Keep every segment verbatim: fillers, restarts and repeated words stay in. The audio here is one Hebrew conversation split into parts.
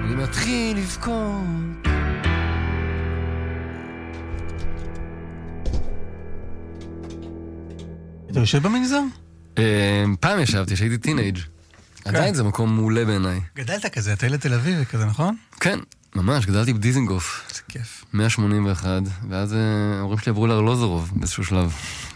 אני מתחיל לבכות. אתה יושב במנזר? פעם ישבתי, שהייתי טינאייג'. עדיין זה מקום מעולה בעיניי. גדלת כזה, אתה ילד תל אביב כזה, נכון? כן, ממש, גדלתי בדיזינגוף. זה כיף. מאה שמונים ואחת, ואז ההורים שלי עברו לארלוזורוב באיזשהו שלב.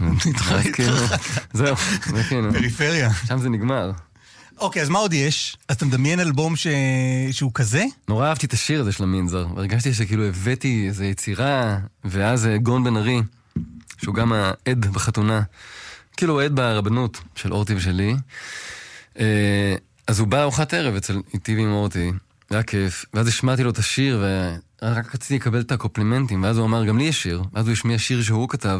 זהו, זה כאילו. פריפריה. שם זה נגמר. אוקיי, אז מה עוד יש? אז אתה מדמיין אלבום שהוא כזה? נורא אהבתי את השיר הזה של המנזר, והרגשתי שכאילו הבאתי איזו יצירה, ואז גון בן ארי, שהוא גם העד בחתונה, כאילו העד ברבנות של אורטי ושלי, אז הוא בא לארוחת ערב אצל איתי ועם אורטי, זה היה כיף, ואז השמעתי לו את השיר, ורק רציתי לקבל את הקופלימנטים, ואז הוא אמר, גם לי יש שיר, ואז הוא השמיע שיר שהוא כתב,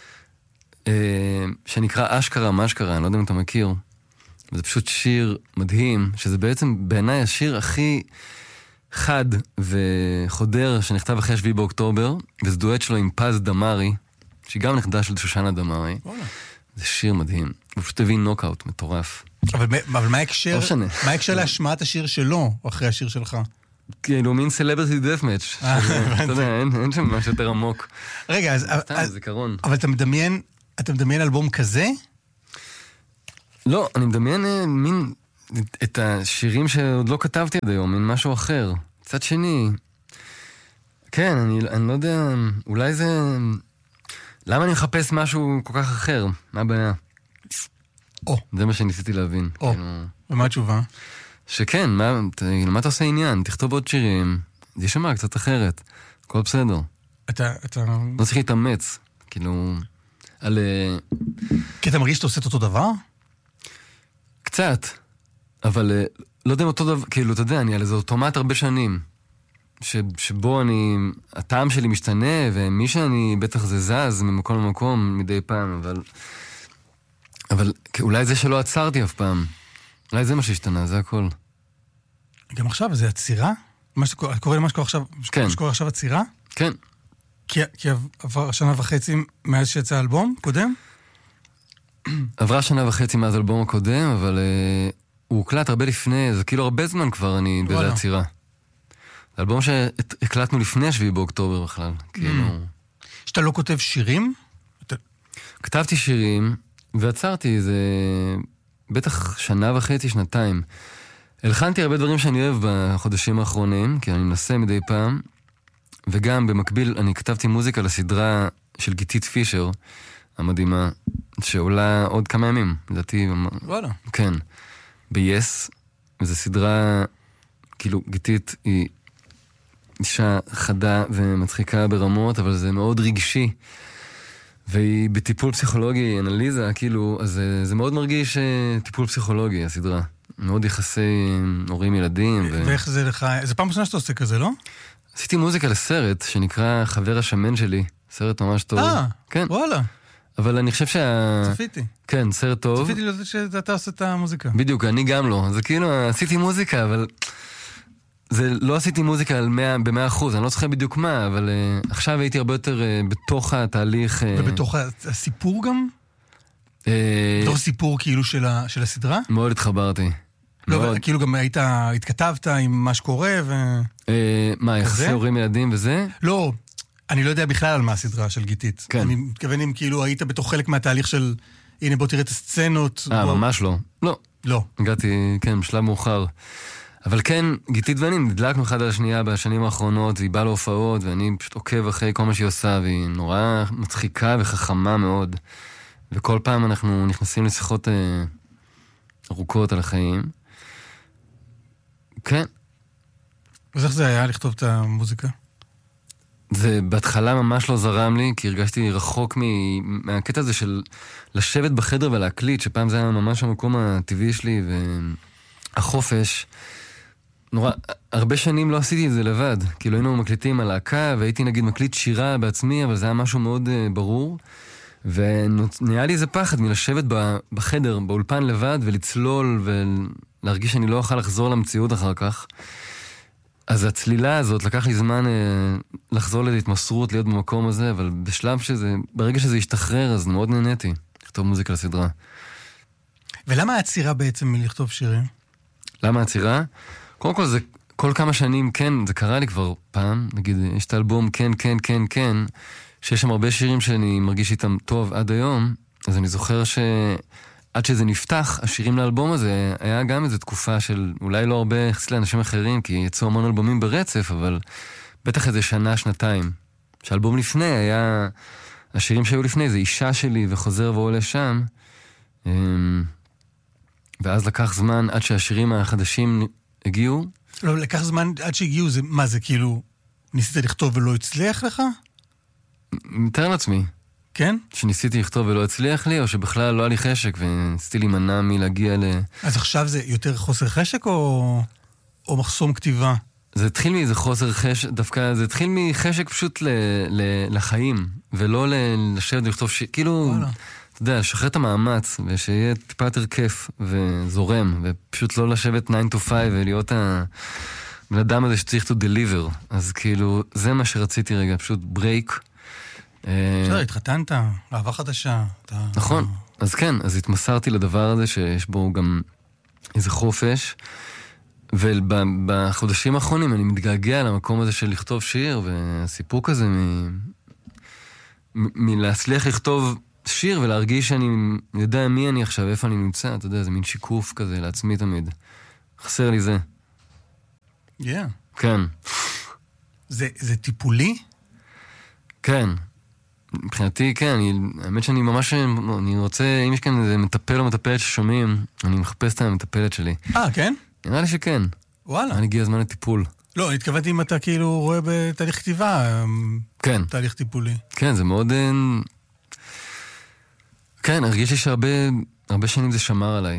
שנקרא אשכרה, משכרה, אני לא יודע אם אתה מכיר, וזה פשוט שיר מדהים, שזה בעצם בעיניי השיר הכי חד וחודר שנכתב אחרי השביעי באוקטובר, וזה דואט שלו עם פז דמרי, שהיא גם נכדה של שושנה דמרי. זה שיר מדהים. הוא פשוט הביא נוקאוט מטורף. אבל, אבל מה הקשר, מה הקשר להשמעת השיר שלו, או אחרי השיר שלך? כאילו, מין סלבריטי דף מאץ'. אתה יודע, אין שם משהו יותר עמוק. רגע, אז... סתם, זיכרון. אבל אתה מדמיין, אתה מדמיין אלבום כזה? לא, אני מדמיין מין את השירים שעוד לא כתבתי עד היום, מין משהו אחר. קצת שני. כן, אני, אני לא יודע, אולי זה... למה אני מחפש משהו כל כך אחר? מה הבעיה? או. זה מה שניסיתי להבין. או. ומה התשובה? שכן, מה, מה אתה עושה עניין? תכתוב עוד שירים, זה יישמע קצת אחרת. הכל בסדר. אתה, אתה... לא צריך להתאמץ. כאילו, על... כי אתה מרגיש שאתה עושה את אותו דבר? קצת. אבל לא יודע אם אותו דבר, כאילו, אתה יודע, אני על איזה אוטומט הרבה שנים. ש, שבו אני, הטעם שלי משתנה, ומי שאני בטח זה זז ממקום למקום מדי פעם, אבל, אבל אולי זה שלא עצרתי אף פעם. אולי זה מה שהשתנה, זה הכל. גם עכשיו, זה עצירה? מה שקורה, קורא למה שקורה עכשיו, כן. שקורה עכשיו עצירה? כן. כי, כי עבר שנה וחצי מאז שיצא האלבום קודם? עברה שנה וחצי מאז האלבום הקודם, אבל uh, הוא הוקלט הרבה לפני, זה כאילו הרבה זמן כבר אני באיזה עצירה. האלבום שהקלטנו לפני השביעי באוקטובר בכלל, כאילו... שאתה לא כותב שירים? כתבתי שירים, ועצרתי, זה בטח שנה וחצי, שנתיים. הלחנתי הרבה דברים שאני אוהב בחודשים האחרונים, כי אני מנסה מדי פעם, וגם במקביל אני כתבתי מוזיקה לסדרה של גיתית פישר, המדהימה, שעולה עוד כמה ימים, לדעתי... וואלה. כן. ב-Yes, וזו סדרה, כאילו, גיתית היא... אישה חדה ומצחיקה ברמות, אבל זה מאוד רגשי. והיא בטיפול פסיכולוגי, אנליזה, כאילו, אז זה, זה מאוד מרגיש טיפול פסיכולוגי, הסדרה. מאוד יחסי הורים ילדים. ו... ואיך זה לך? זה פעם ראשונה שאתה עושה כזה, לא? עשיתי מוזיקה לסרט שנקרא חבר השמן שלי. סרט ממש טוב. אה, כן. וואלה. אבל אני חושב שה... צפיתי. כן, סרט טוב. צפיתי לזה שאתה עושה את המוזיקה. בדיוק, אני גם לא. זה כאילו, עשיתי מוזיקה, אבל... זה לא עשיתי מוזיקה על מאה, במאה אחוז, אני לא זוכר בדיוק מה, אבל uh, עכשיו הייתי הרבה יותר uh, בתוך התהליך... Uh, ובתוך הסיפור גם? Uh, בתוך הסיפור כאילו של, ה, של הסדרה? מאוד התחברתי. לא, מאוד. כאילו גם היית, התכתבת עם מה שקורה ו... Uh, מה, יחסי הורים ילדים וזה? לא, אני לא יודע בכלל על מה הסדרה של גיתית. כן. אני מתכוון אם כאילו היית בתוך חלק מהתהליך של, הנה בוא תראה את הסצנות. אה, בוא... ממש לא. לא. לא. הגעתי, כן, בשלב מאוחר. אבל כן, גיתית ואני נדלקנו אחד על השנייה בשנים האחרונות, והיא באה להופעות, ואני פשוט עוקב אחרי כל מה שהיא עושה, והיא נורא מצחיקה וחכמה מאוד. וכל פעם אנחנו נכנסים לשיחות אה, ארוכות על החיים. כן. אז איך זה היה לכתוב את המוזיקה? זה בהתחלה ממש לא זרם לי, כי הרגשתי רחוק מהקטע הזה של לשבת בחדר ולהקליט, שפעם זה היה ממש המקום הטבעי שלי, והחופש... נורא, הרבה שנים לא עשיתי את זה לבד. כאילו היינו מקליטים על להקה, והייתי נגיד מקליט שירה בעצמי, אבל זה היה משהו מאוד uh, ברור. ונהיה לי איזה פחד מלשבת בחדר, באולפן לבד, ולצלול, ולהרגיש שאני לא אוכל לחזור למציאות אחר כך. אז הצלילה הזאת, לקח לי זמן uh, לחזור להתמסרות, להיות במקום הזה, אבל בשלב שזה, ברגע שזה ישתחרר, אז מאוד נהניתי לכתוב מוזיקה לסדרה. ולמה העצירה בעצם מלכתוב שירים? למה העצירה? קודם כל זה כל כמה שנים, כן, זה קרה לי כבר פעם, נגיד, יש את האלבום כן, כן, כן, כן, שיש שם הרבה שירים שאני מרגיש איתם טוב עד היום, אז אני זוכר שעד שזה נפתח, השירים לאלבום הזה, היה גם איזו תקופה של אולי לא הרבה יחסית לאנשים אחרים, כי יצאו המון אלבומים ברצף, אבל בטח איזה שנה, שנתיים. שהאלבום לפני היה, השירים שהיו לפני, זה אישה שלי וחוזר ועולה שם, ואז לקח זמן עד שהשירים החדשים הגיעו. לא, לקח זמן עד שהגיעו, זה, מה זה כאילו, ניסית לכתוב ולא הצליח לך? מתאר לעצמי. כן? שניסיתי לכתוב ולא הצליח לי, או שבכלל לא היה לי חשק, וניסיתי להימנע מלהגיע ל... אז עכשיו זה יותר חוסר חשק או, או מחסום כתיבה? זה התחיל מאיזה חוסר חשק, דווקא זה התחיל מחשק פשוט ל, ל, לחיים, ולא ל, לשבת ולכתוב ש... כאילו, וואלה. אתה יודע, לשחרר את המאמץ, ושיהיה טיפה יותר כיף וזורם, ופשוט לא לשבת תשע to חמש ולהיות הבן אדם הזה שצריך to deliver. אז כאילו, זה מה שרציתי רגע, פשוט ברייק. בסדר, התחתנת, אהבה חדשה. נכון, אז כן, אז התמסרתי לדבר הזה שיש בו גם איזה חופש, ובחודשים האחרונים אני מתגעגע למקום הזה של לכתוב שיר, והסיפוק הזה מלהצליח לכתוב שיר ולהרגיש שאני יודע מי אני עכשיו, איפה אני נמצא, אתה יודע, זה מין שיקוף כזה לעצמי תמיד. חסר לי זה. Yeah. כן. זה, זה טיפולי? כן. מבחינתי, כן, אני, האמת שאני ממש, אני רוצה, אם יש כאן איזה מטפל או מטפלת ששומעים, אני מחפש את המטפלת שלי. אה, כן? נראה לי שכן. וואלה. אני הגיע הזמן לטיפול. לא, התכוונתי אם אתה כאילו רואה בתהליך כתיבה. כן. תהליך טיפולי. כן, זה מאוד... כן, הרגיש לי שהרבה הרבה שנים זה שמר עליי.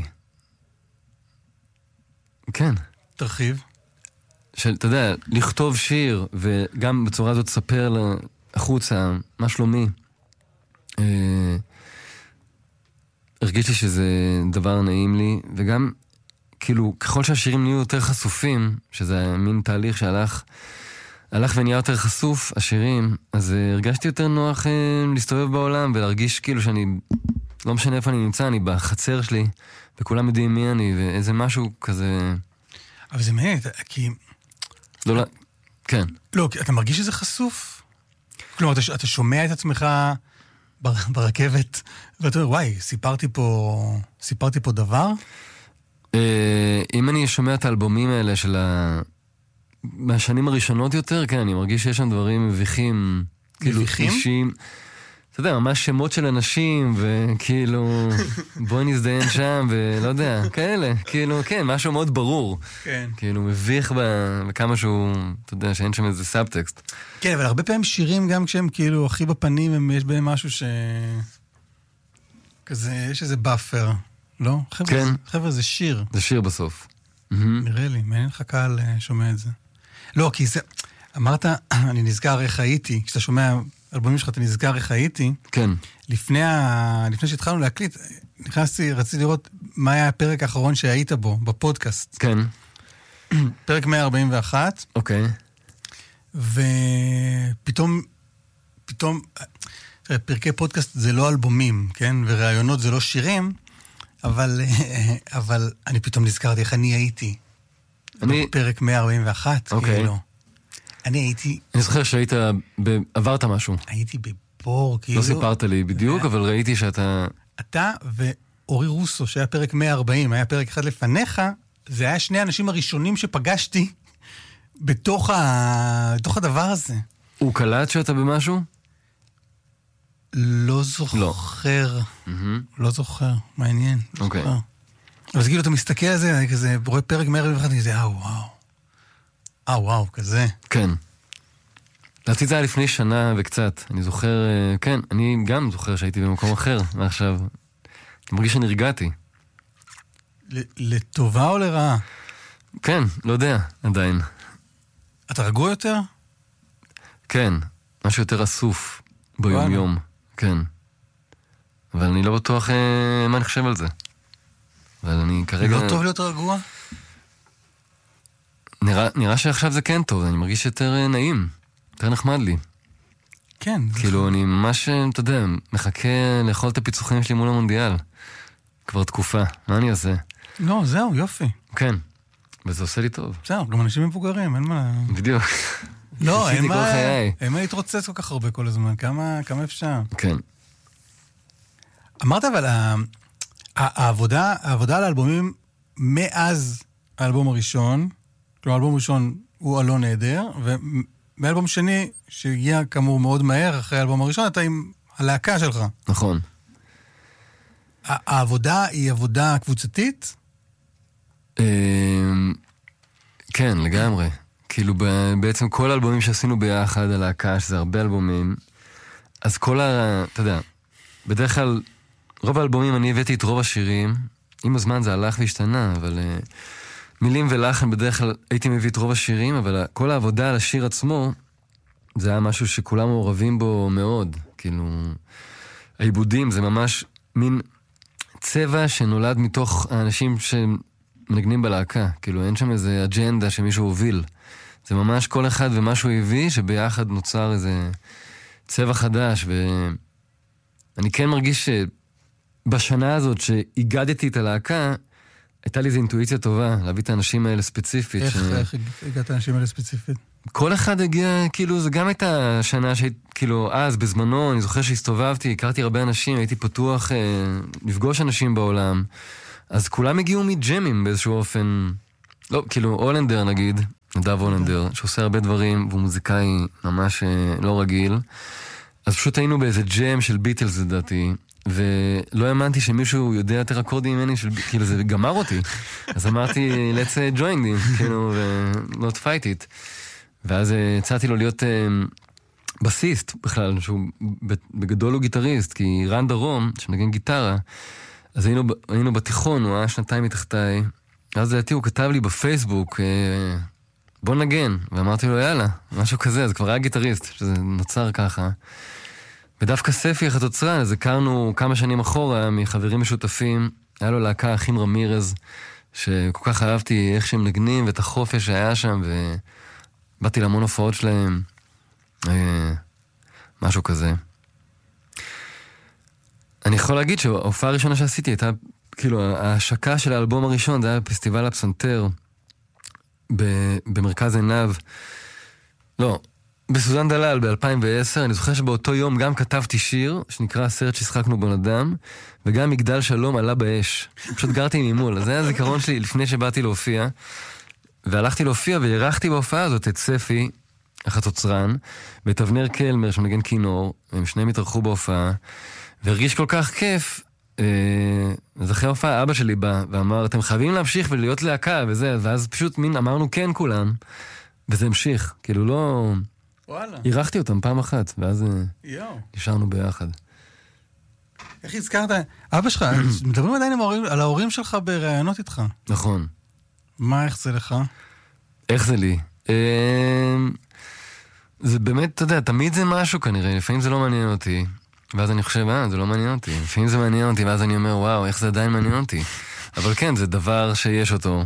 כן. תרחיב. של, אתה יודע, לכתוב שיר, וגם בצורה הזאת תספר החוצה, מה שלומי. אה, הרגיש לי שזה דבר נעים לי, וגם, כאילו, ככל שהשירים נהיו יותר חשופים, שזה מין תהליך שהלך, הלך ונהיה יותר חשוף, השירים, אז אה, הרגשתי יותר נוח אה, להסתובב בעולם, ולהרגיש כאילו שאני, לא משנה איפה אני נמצא, אני בחצר שלי, וכולם יודעים מי אני, ואיזה משהו כזה... אבל זה מעניין, כי... לא, לא, כן. לא, אתה מרגיש שזה חשוף? כלומר, אתה, אתה שומע את עצמך בר, ברכבת, ואתה אומר, וואי, סיפרתי פה, סיפרתי פה דבר? אה, אם אני שומע את האלבומים האלה של ה... מהשנים הראשונות יותר, כן, אני מרגיש שיש שם דברים מביכים. מביכים? כאילו, אישים, אתה יודע, ממש שמות של אנשים, וכאילו, בואי נזדיין שם, ולא יודע, כאלה, כאילו, כן, משהו מאוד ברור. כן. כאילו, מביך בכמה שהוא, אתה יודע, שאין שם איזה סאבטקסט. כן, אבל הרבה פעמים שירים, גם כשהם כאילו הכי בפנים, הם, יש בהם משהו ש... כזה, יש איזה באפר, לא? חבר'ה, כן. זה, חבר'ה, זה שיר. זה שיר בסוף. נראה לי, מעניין לך קהל שומע את זה. לא, כי זה... אמרת, אני נזכר איך הייתי, כשאתה שומע אלבומים שלך, אתה נזכר איך הייתי. כן. לפני, ה... לפני שהתחלנו להקליט, נכנסתי, רציתי לראות מה היה הפרק האחרון שהיית בו, בפודקאסט. כן. פרק מאה ארבעים ואחת. אוקיי. ופתאום, פתאום, תראה, פרקי פודקאסט זה לא אלבומים, כן? וראיונות זה לא שירים, אבל, אבל אני פתאום נזכרתי איך אני הייתי. אני... בפרק מאה ארבעים ואחת, אוקיי. כאילו. אני הייתי... אני זוכר שהיית, ב... עברת משהו. הייתי בבור, כאילו... לא סיפרת לי בדיוק, אבל ראיתי שאתה... אתה ואורי רוסו, שהיה פרק מאה וארבעים, היה פרק אחד לפניך, זה היה שני האנשים הראשונים שפגשתי בתוך, ה... בתוך הדבר הזה. הוא קלט שאתה במשהו? לא זוכר. לא. לא זוכר, מעניין. אוקיי. זוכר. אז כאילו אתה מסתכל על זה, אני כזה רואה פרק מאה וארבעים ואחת, אני כזה, אה וואו. אה, וואו, כזה. כן. לדעתי זה היה לפני שנה וקצת. אני זוכר, כן, אני גם זוכר שהייתי במקום אחר מעכשיו. אני מרגיש שנרגעתי. לטובה או לרעה? כן, לא יודע, עדיין. אתה רגוע יותר? כן, משהו יותר אסוף ביום יום. כן. אבל אני לא בטוח אה, מה אני חושב על זה. אבל אני כרגע... לא טוב להיות רגוע? נראה, נראה שעכשיו זה כן טוב, אני מרגיש יותר נעים, יותר נחמד לי. כן. כאילו, אני ממש, אתה יודע, מחכה לאכול את הפיצוחים שלי מול המונדיאל. כבר תקופה, מה אני אעשה? לא, זהו, יופי. כן. וזה עושה לי טוב. בסדר, גם אנשים מבוגרים, אין מה... בדיוק. לא, אין מה... אין מה להתרוצץ כל כך הרבה כל הזמן, כמה, כמה אפשר. כן. אמרת, אבל העבודה, העבודה על האלבומים מאז האלבום הראשון, כלומר, האלבום הראשון הוא אלון נהדר, ומאלבום שני, שהגיע כאמור מאוד מהר אחרי האלבום הראשון, אתה עם הלהקה שלך. נכון. העבודה היא עבודה קבוצתית? כן, לגמרי. כאילו בעצם כל האלבומים שעשינו ביחד, הלהקה, שזה הרבה אלבומים, אז כל ה... אתה יודע, בדרך כלל, רוב האלבומים אני הבאתי את רוב השירים, עם הזמן זה הלך והשתנה, אבל uh, מילים ולחן בדרך כלל הייתי מביא את רוב השירים, אבל כל העבודה על השיר עצמו, זה היה משהו שכולם מעורבים בו מאוד. כאילו, העיבודים זה ממש מין צבע שנולד מתוך האנשים שמנגנים בלהקה. כאילו, אין שם איזה אג'נדה שמישהו הוביל. זה ממש כל אחד ומה שהוא הביא, שביחד נוצר איזה צבע חדש, ואני כן מרגיש שבשנה הזאת שהגדתי את הלהקה, הייתה לי איזו אינטואיציה טובה, להביא את האנשים האלה ספציפית. איך, ש... איך הגעת את האנשים האלה ספציפית? כל אחד הגיע, כאילו, זה גם הייתה שנה שהייתי, כאילו, אז, בזמנו, אני זוכר שהסתובבתי, הכרתי הרבה אנשים, הייתי פתוח אה, לפגוש אנשים בעולם, אז כולם הגיעו מג'מים באיזשהו אופן, לא, כאילו, אולנדר נגיד, נדב אולנדר, שעושה הרבה דברים, והוא מוזיקאי ממש אה, לא רגיל, אז פשוט היינו באיזה ג'ם של ביטלס, לדעתי, ולא האמנתי שמישהו יודע יותר אקורדים ממני, של, כאילו, זה גמר אותי. אז אמרתי, let's join them, כאילו, ו- not fight it. ואז הצעתי לו להיות בסיסט בכלל, שהוא בגדול הוא גיטריסט, כי רן דרום, שמנגן גיטרה, אז היינו, היינו בתיכון, הוא היה שנתיים מתחתיי, אז לדעתי הוא כתב לי בפייסבוק, בוא נגן, ואמרתי לו יאללה, משהו כזה, אז כבר היה גיטריסט, שזה נוצר ככה. ודווקא ספי החצוצרן, אז הכרנו כמה שנים אחורה מחברים משותפים, היה לו להקה אחים רמירז, שכל כך אהבתי איך שהם נגנים, ואת החופש שהיה שם, ו... באתי להמון הופעות שלהם, אה, משהו כזה. אני יכול להגיד שההופעה הראשונה שעשיתי הייתה, כאילו, ההשקה של האלבום הראשון, זה היה פסטיבל הפסנתר, ב- במרכז עינב, לא, בסוזן דלל ב-אלפיים ועשר, אני זוכר שבאותו יום גם כתבתי שיר, שנקרא הסרט ששחקנו בן אדם, וגם מגדל שלום עלה באש. פשוט גרתי ממול, אז זה היה הזיכרון שלי לפני שבאתי להופיע, והלכתי להופיע והירחתי בהופעה הזאת את ספי, החצוצרן, ואת אבנר קלמר שמנגן כינור, הם שניהם התארחו בהופעה, והרגיש כל כך כיף, אה, אז אחרי ההופעה אבא שלי בא ואמר, אתם חייבים להמשיך ולהיות להקה וזה, ואז פשוט מין אמרנו כן כולם, וזה המשיך, כאילו לא... וואלה. הירחתי אותם פעם אחת, ואז יו. נשארנו ביחד. איך הזכרת? אבא שלך, מדברים עדיין על ההורים שלך בראיונות איתך. נכון. מה, איך זה לך? איך זה לי? זה באמת, אתה יודע, תמיד זה משהו כנראה, לפעמים זה לא מעניין אותי, ואז אני חושב, אה, זה לא מעניין אותי. לפעמים זה מעניין אותי, ואז אני אומר, וואו, איך זה עדיין מעניין אותי. אבל כן, זה דבר שיש אותו.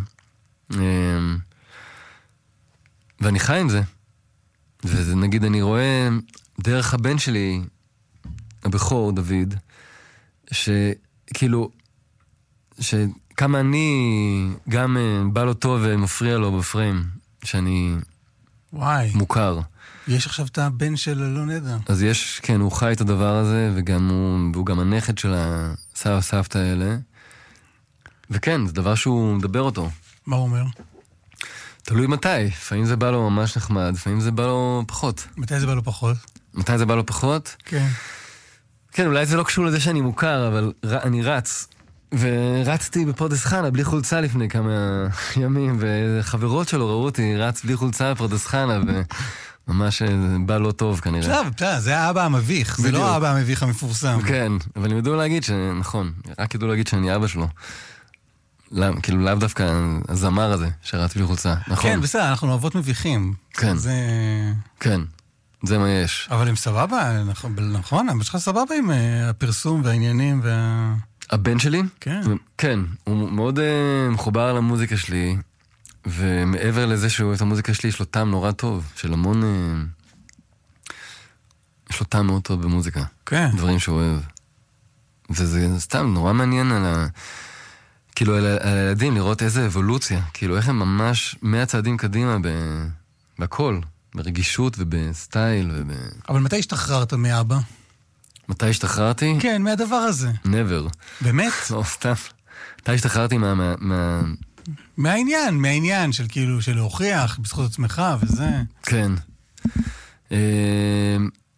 ואני חי עם זה. ונגיד, אני רואה דרך הבן שלי, הבכור, דוד, שכאילו, שכמה אני גם בא לו טוב ומפריע לו בפריים, שאני וואי. מוכר. יש עכשיו את הבן של אלון נהדר. אז יש, כן, הוא חי את הדבר הזה, וגם הוא, והוא גם הנכד של הסבא הסבתא האלה. וכן, זה דבר שהוא מדבר אותו. מה הוא אומר? תלוי מתי. לפעמים זה בא לו ממש נחמד, לפעמים זה בא לו פחות. מתי זה בא לו פחות? מתי זה בא לו פחות? כן. כן, אולי זה לא קשור לזה שאני מוכר, אבל ר, אני רץ. ורצתי בפרדס חנה בלי חולצה לפני כמה ימים, וחברות שלו ראו אותי, רץ בלי חולצה בפרדס חנה, וממש בא לא טוב כנראה. בסדר, בסדר, זה האבא המביך, זה לא האבא המביך המפורסם. כן, אבל הם ידעו להגיד שנכון, רק ידעו להגיד שאני אבא שלו. כאילו לאו דווקא הזמר הזה שרץ בלי חולצה, נכון. כן, בסדר, אנחנו אוהבות מביכים. כן, כן, זה מה יש. אבל הם סבבה, נכון, אבל שלך סבבה עם הפרסום והעניינים וה... הבן שלי? כן. כן, הוא מאוד uh, מחובר למוזיקה שלי, ומעבר לזה שהוא אוהב את המוזיקה שלי, יש לו טעם נורא טוב, של המון... Uh, יש לו טעם מאוד טוב במוזיקה. כן. דברים שהוא אוהב. וזה סתם נורא מעניין על ה... כאילו, על על הילדים, לראות איזה אבולוציה. כאילו, איך הם ממש מאה צעדים קדימה ב... בכל. ברגישות ובסטייל וב... אבל מתי השתחררת מאבא? מתי השתחררתי? כן, מהדבר הזה. never. באמת? לא, סתם. מתי השתחררתי מה... מה... מה... מהעניין, מהעניין של כאילו, של להוכיח בזכות עצמך וזה. כן. אה,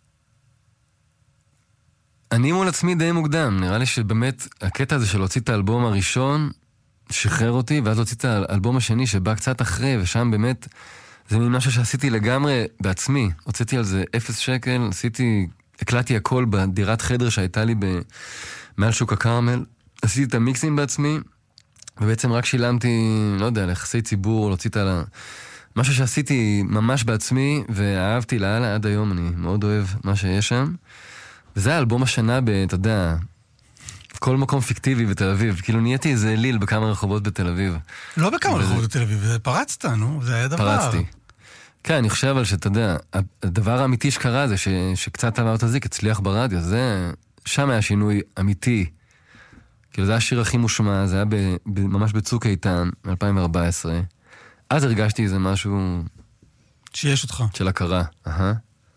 אני מול עצמי די מוקדם, נראה לי שבאמת הקטע הזה של להוציא את האלבום הראשון שחרר אותי, ואז להוציא את האלבום השני שבא קצת אחרי, ושם באמת זה מין משהו שעשיתי לגמרי בעצמי. הוצאתי על זה אפס שקל, עשיתי, הקלטתי הכל בדירת חדר שהייתה לי ב... מעל שוק הקרמל, עשיתי את המיקסים בעצמי, ובעצם רק שילמתי, לא יודע, ליחסי ציבור, להוציא את ה... משהו שעשיתי ממש בעצמי, ואהבתי לאללה עד היום, אני מאוד אוהב מה שיש שם. וזה האלבום השנה ב, אתה יודע, כל מקום פיקטיבי בתל אביב. כאילו נהייתי איזה ליל בכמה רחובות בתל אביב. לא בכמה וזה... רחובות בתל אביב, פרצת, נו, זה היה דבר. פרצתי. כן, אני חושב על שאתה יודע, הדבר האמיתי שקרה זה ש, שקצת עבר תזיק, הצליח ברדיו, זה, שם היה שינוי אמיתי. כאילו זה השיר הכי מושמע, זה היה ב, ב, ממש בצוק איתן, מ-אלפיים וארבע עשרה. אז הרגשתי איזה משהו... שיש אותך. של הכרה, אהה.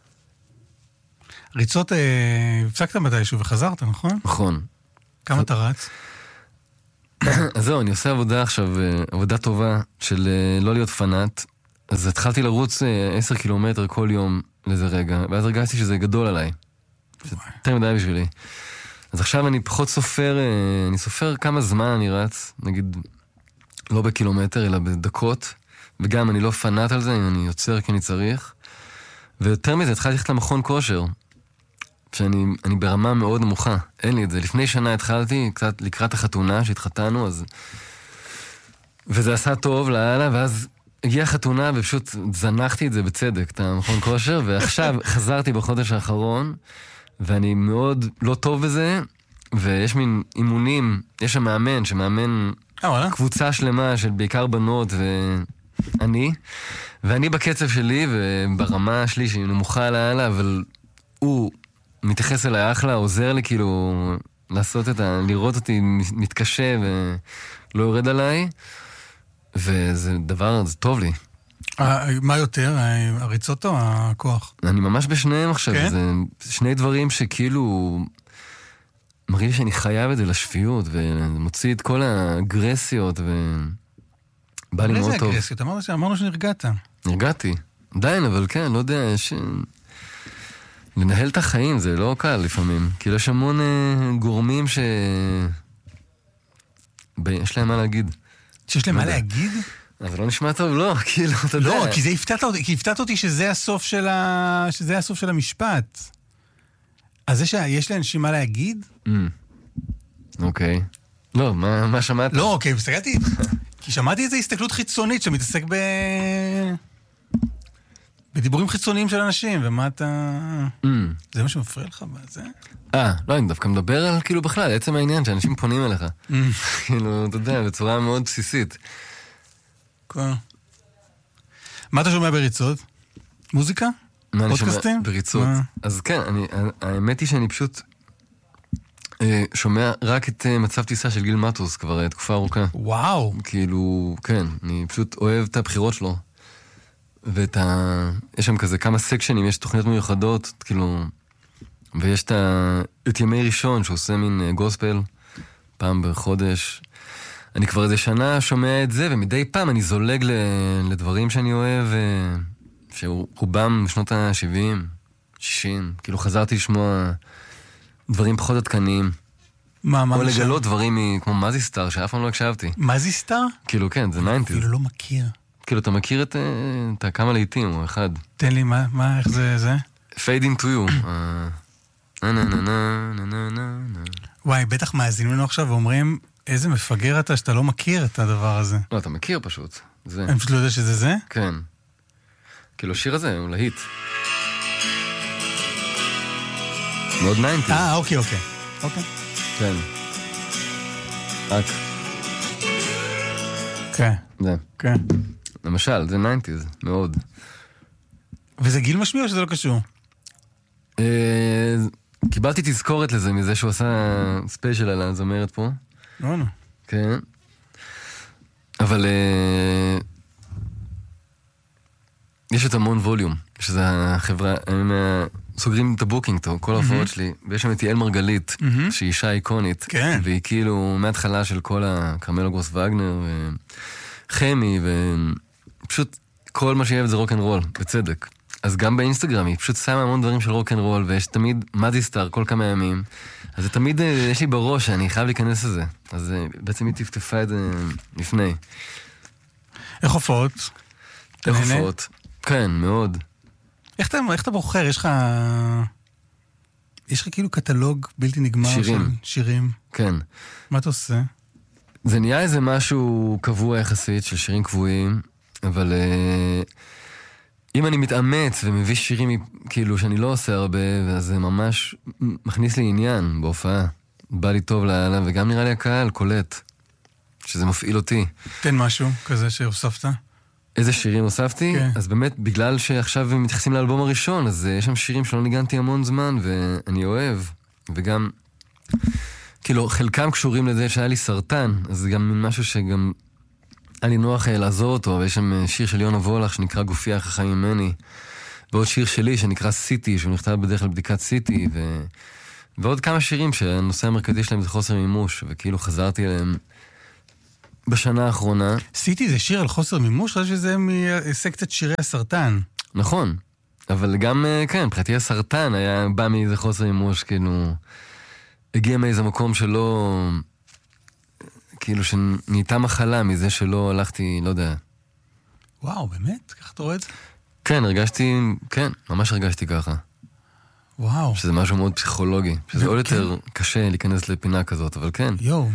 ריצות, אה, הפסקת מתישהו וחזרת, נכון? נכון. כמה אתה רץ? אז זהו, אני עושה עבודה עכשיו, עבודה טובה של לא להיות פנאט. אז התחלתי לרוץ עשר קילומטר כל יום לאיזה רגע, ואז הרגשתי שזה גדול עליי. זה יותר מדי בשבילי. אז עכשיו אני פחות סופר, אני סופר כמה זמן אני רץ, נגיד, לא בקילומטר, אלא בדקות, וגם אני לא פנאט על זה, אני יוצר כי אני צריך. ויותר מזה, התחלתי ללכת למכון כושר, שאני אני ברמה מאוד נמוכה, אין לי את זה. לפני שנה התחלתי, קצת לקראת החתונה שהתחתנו, אז... וזה עשה טוב לאללה, ואז הגיעה חתונה ופשוט זנחתי את זה בצדק, את המכון כושר, ועכשיו חזרתי בחודש האחרון, ואני מאוד לא טוב בזה, ויש מין אימונים, יש שם מאמן, שמאמן קבוצה שלמה של בעיקר בנות ואני, ואני בקצב שלי וברמה שלי שהיא נמוכה לאללה, אבל הוא מתייחס אליי אחלה, עוזר לי כאילו לעשות את ה... לראות אותי מתקשה ולא יורד עליי, וזה דבר, זה טוב לי. מה יותר, הריצות או הכוח? אני ממש בשניהם עכשיו, כן? זה שני דברים שכאילו מראים שאני חייב את זה לשפיות, ומוציא את כל האגרסיות, ובא לי מאוד טוב. איזה אגרסיות? אמרנו שאמרנו שנרגעת. נרגעתי. עדיין, אבל כן, לא יודע, יש... לנהל את החיים זה לא קל לפעמים. כאילו יש המון uh, גורמים ש... ב... יש להם מה להגיד. שיש להם מה להגיד? אז זה לא נשמע טוב, לא, כאילו, אתה יודע. לא, כי זה הפתעת אותי, כי הפתעת אותי שזה הסוף של ה... שזה הסוף של המשפט. אז זה שיש לאנשים מה להגיד? אוקיי. לא, מה, מה שמעת? לא, אוקיי, הסתכלתי, כי שמעתי איזו הסתכלות חיצונית שמתעסק ב... בדיבורים חיצוניים של אנשים, ומה אתה... זה מה שמפריע לך בזה? אה, לא, אני דווקא מדבר על כאילו בכלל, עצם העניין שאנשים פונים אליך. כאילו, אתה יודע, בצורה מאוד בסיסית. כן. מה אתה שומע בריצות? מוזיקה? פודקאסטים? בריצות. אז כן, אני, האמת היא שאני פשוט שומע רק את מצב טיסה של גיל מטוס כבר תקופה ארוכה. וואו. כאילו, כן, אני פשוט אוהב את הבחירות שלו. ואת ה... יש שם כזה כמה סקשנים, יש תוכניות מיוחדות, כאילו... ויש את, ה... את ימי ראשון שעושה מין גוספל, פעם בחודש. אני כבר איזה שנה שומע את זה, ומדי פעם אני זולג ל... לדברים שאני אוהב, שרובם בשנות ה-שבעים, שישים. כאילו חזרתי לשמוע דברים פחות עדכניים. מה, מה? או לגלות דברים כמו מזיסטר, שאף פעם לא הקשבתי. מזיסטר? כאילו, כן, זה ניינטיז. אפילו לא מכיר. כאילו, אתה מכיר את, את כמה לעיתים, או אחד. תן לי, מה, מה, איך זה, זה? Fade into you. נה נה נה נה נה נה נה. וואי, בטח מאזינים לנו עכשיו ואומרים, איזה מפגר אתה שאתה לא מכיר את הדבר הזה. לא, אתה מכיר פשוט. זה. אני פשוט לא יודע שזה זה? כן. כאילו, השיר הזה הוא להיט. מאוד ניינטיז. אה, אוקיי, אוקיי. אוקיי. כן. רק. כן. זה. כן. למשל, זה ניינטיז, מאוד. וזה גיל משמיע או שזה לא קשור? קיבלתי תזכורת לזה מזה שהוא עשה ספיישל על הזמרת פה. לא, לא. כן. אבל אה, יש את המון ווליום, שזה החברה, הם אה, סוגרים את הבוקינג טוב, כל ההופעות שלי, ויש שם את יעל מרגלית, שהיא אישה איקונית, כן. והיא כאילו מההתחלה של כל הקרמלו גרוס וגנר, וחמי, ופשוט כל מה שיהיה זה רוק אנד רול, בצדק. אז גם באינסטגרם היא פשוט שמה המון דברים של רוק אנד רול, ויש תמיד מדיסטאר כל כמה ימים, אז זה תמיד יש לי בראש שאני חייב להיכנס לזה. אז בעצם היא טפטפה את זה לפני. איך הופעות? איך הופעות? כן, מאוד. איך אתה, איך אתה בוחר? יש לך... יש לך כאילו קטלוג בלתי נגמר שירים. של שירים. כן. מה אתה עושה? זה נהיה איזה משהו קבוע יחסית של שירים קבועים, אבל uh, אם אני מתאמץ ומביא שירים כאילו שאני לא עושה הרבה, אז זה ממש מכניס לי עניין בהופעה. בא לי טוב לעלה, וגם נראה לי הקהל קולט, שזה מפעיל אותי. תן משהו כזה שהוספת. איזה שירים הוספתי? כן. אז באמת, בגלל שעכשיו הם מתייחסים לאלבום הראשון, אז יש שם שירים שלא ניגנתי המון זמן, ואני אוהב. וגם, כאילו, חלקם קשורים לזה שהיה לי סרטן, אז זה גם משהו שגם היה לי נוח לעזור אותו, ויש שם שיר של יונה וולך שנקרא גופי החכם ממני, ועוד שיר שלי שנקרא סיטי, שהוא נכתב בדרך כלל בדיקת סיטי, ו... ועוד כמה שירים שהנושא המרכזי שלהם זה חוסר מימוש, וכאילו חזרתי אליהם בשנה האחרונה. סיטי זה שיר על חוסר מימוש? חושב שזה מסקצת שירי הסרטן. נכון, אבל גם, כן, מבחינתי הסרטן היה בא מאיזה חוסר מימוש, כאילו, הגיע מאיזה מקום שלא, כאילו שנהייתה מחלה מזה שלא הלכתי, לא יודע. וואו, באמת? ככה אתה רואה את זה? כן, הרגשתי, כן, ממש הרגשתי ככה. וואו. שזה משהו מאוד פסיכולוגי, שזה עוד יותר קשה להיכנס לפינה כזאת, אבל כן. יואו.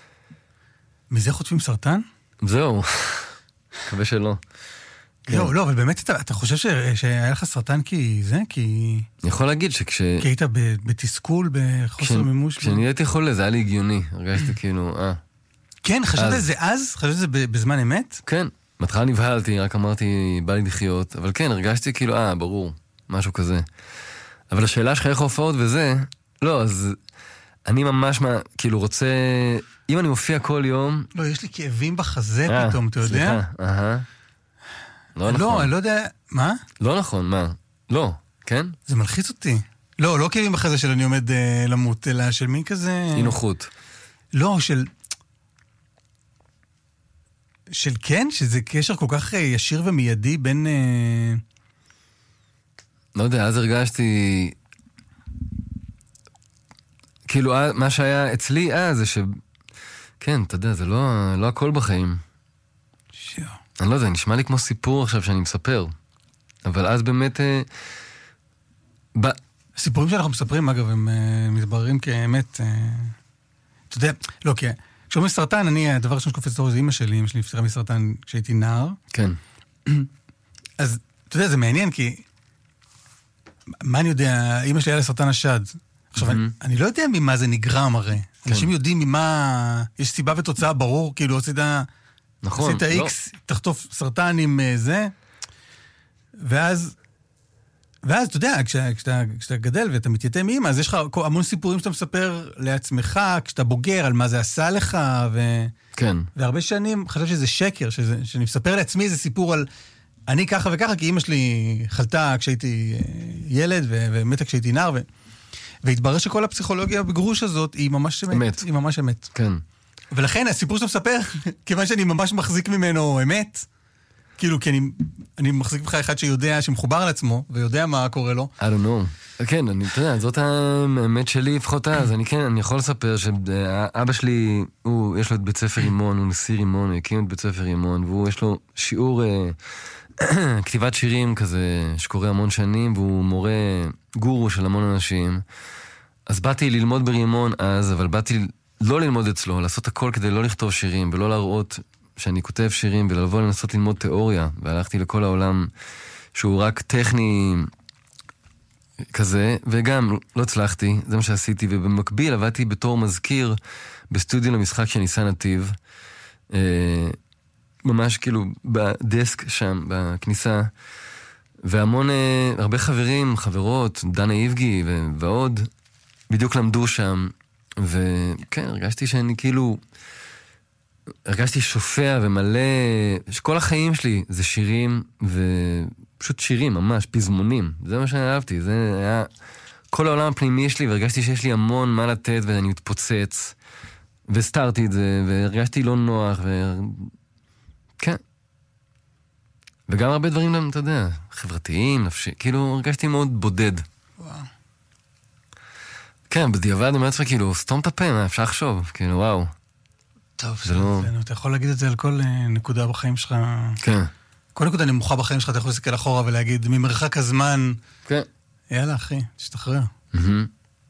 מזה חוטפים סרטן? זהו, מקווה שלא. לא, לא, אבל באמת אתה, אתה חושב ש, שהיה לך סרטן כי זה? כי... אני יכול להגיד שכש... כי היית בתסכול, בחוסר מימוש? כשאני הייתי חולה, זה היה לי הגיוני. הרגשתי כאילו, אה. כן, חשבת על זה אז? חשבת על זה בזמן אמת? כן, בהתחלה נבהלתי, רק אמרתי, בא לי לחיות, אבל כן, הרגשתי כאילו, אה, ברור, משהו כזה. אבל השאלה שלך איך הופעות וזה, לא, אז אני ממש, כאילו, רוצה... אם אני מופיע כל יום... לא, יש לי כאבים בחזה פתאום, אתה יודע? סליחה, אהה. לא נכון. לא, אני לא יודע... מה? לא נכון, מה? לא, כן? זה מלחיץ אותי. לא, לא כאבים בחזה של אני עומד למות, אלא של מי כזה... אי נוחות. לא, של... של כן, שזה קשר כל כך ישיר ומיידי בין... לא יודע, אז הרגשתי... כאילו, מה שהיה אצלי אז זה ש... כן, אתה יודע, זה לא, לא הכל בחיים. שו. אני לא יודע, נשמע לי כמו סיפור עכשיו שאני מספר. אבל אז באמת... אה, ב... הסיפורים שאנחנו מספרים, אגב, הם אה, מתבררים כאמת... אה, אתה יודע, לא, כי כשאומרים סרטן, אני, הדבר ראשון שקופץ לראש זה אמא שלי, אמא שלי נפטרה מסרטן כשהייתי נער. כן. אז, אתה יודע, זה מעניין, כי... מה אני יודע, אמא שלי היה לסרטן השד. עכשיו, אני, אני לא יודע ממה זה נגרם הרי. כן. אנשים יודעים ממה... יש סיבה ותוצאה ברור, כאילו, עשית... נכון, עשית איקס, לא. תחטוף סרטן עם uh, זה, ואז... ואז, אתה יודע, כשאתה, כשאתה, כשאתה גדל ואתה מתייתם מאמא, אז יש לך המון סיפורים שאתה מספר לעצמך, כשאתה בוגר, על מה זה עשה לך, ו... כן. והרבה שנים חשב שזה שקר, שזה, שאני מספר לעצמי איזה סיפור על... אני ככה וככה, כי אמא שלי חלתה כשהייתי ילד, ו... ומתה כשהייתי נער, ו... והתברר שכל הפסיכולוגיה בגרוש הזאת היא ממש אמת. אמת. היא ממש אמת. כן. ולכן הסיפור שאתה מספר, כיוון שאני ממש מחזיק ממנו אמת, כאילו, כי אני, אני מחזיק ממך אחד שיודע, שמחובר על עצמו, ויודע מה קורה לו. I don't know. כן, אני, אתה יודע, זאת האמת שלי, לפחות אז, אני כן, אני יכול לספר שאבא שלי, הוא, יש לו את בית ספר אימון, הוא נשיא אימון, הוא הקים את בית ספר אימון, והוא, יש לו שיעור, כתיבת שירים כזה, שקורה המון שנים, והוא מורה גורו של המון אנשים. אז באתי ללמוד ברימון אז, אבל באתי לא ללמוד אצלו, לעשות הכל כדי לא לכתוב שירים, ולא להראות שאני כותב שירים, ולבוא לנסות ללמוד תיאוריה, והלכתי לכל העולם שהוא רק טכני כזה, וגם לא הצלחתי, זה מה שעשיתי, ובמקביל עבדתי בתור מזכיר בסטודיו למשחק של ניסן נתיב, אה, ממש כאילו בדסק שם, בכניסה, והמון, אה, הרבה חברים, חברות, דנה איבגי ועוד, בדיוק למדו שם, וכן, הרגשתי שאני כאילו הרגשתי שופע ומלא, שכל החיים שלי זה שירים, ופשוט שירים, ממש, פזמונים. זה מה שאני אהבתי, זה היה כל העולם הפנימי שלי, והרגשתי שיש לי המון מה לתת, ואני מתפוצץ, וסתרתי את זה, והרגשתי לא נוח, ו... כן. וגם הרבה דברים, אתה יודע, חברתיים, נפשי, כאילו הרגשתי מאוד בודד. וואו. כן, בדיעבד אני אומר לעצמי, כאילו, סתום את הפה, מה אפשר לחשוב, כאילו, וואו. טוב, זה לא... אתה יכול להגיד את זה על כל נקודה בחיים שלך. כן. כל נקודה נמוכה בחיים שלך, אתה יכול להסתכל אחורה ולהגיד, ממרחק הזמן, כן. יאללה, אחי, תשתחרר. מהמם.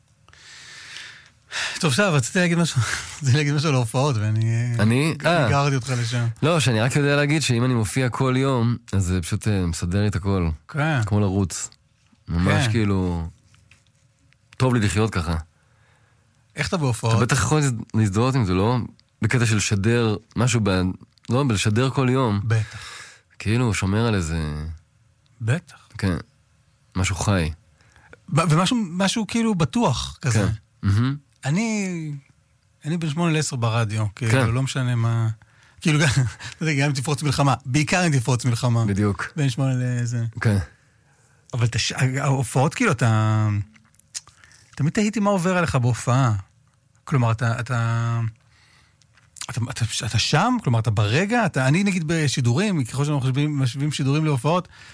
טוב, עכשיו, רציתי להגיד משהו, רציתי להגיד משהו על ההופעות, ואני... אני? אה. גררתי אותך לשם. לא, שאני רק יודע להגיד שאם אני מופיע כל יום, אז זה פשוט אה, מסדר לי את הכל. כן. כמו לרוץ. ממש כן. כאילו... טוב לי לחיות ככה. איך אתה אתה בהופעות? בטח יכול להזדהות עם זה, לא? בקטע של לשדר משהו ב... לא, בלשדר כל יום. בטח. כאילו, שומר על איזה... בטח. כן. משהו חי. ב- ומשהו משהו כאילו בטוח כזה. כן. מהמם. אני... אני בן שמונה לעשר ברדיו, כן. כאילו, לא משנה מה... כאילו, גם, אתה יודע, גם אם תפרוץ מלחמה, בעיקר אם תפרוץ מלחמה. בדיוק. בין שמונה לזה. כן. אבל תש... ההופעות, כאילו, אתה... תמיד תהיתי מה עובר עליך בהופעה. כלומר, אתה... אתה... אתה, אתה, אתה שם? כלומר, אתה ברגע? אתה, אני נגיד בשידורים, ככל שאנחנו משווים, משווים שידורים להופעות,